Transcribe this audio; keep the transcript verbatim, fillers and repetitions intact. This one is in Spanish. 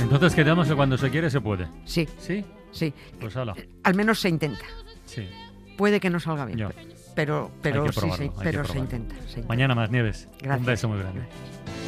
Entonces quedamos que cuando se quiere se puede. Sí. ¿Sí? Sí. Pues hala. Al menos se intenta. Sí. Puede que no salga bien, Ya. pero, pero, Hay que sí, probarlo, sí, hay que pero se probarlo. intenta, se intenta. Mañana más, Nieves. Gracias. Un beso muy grande.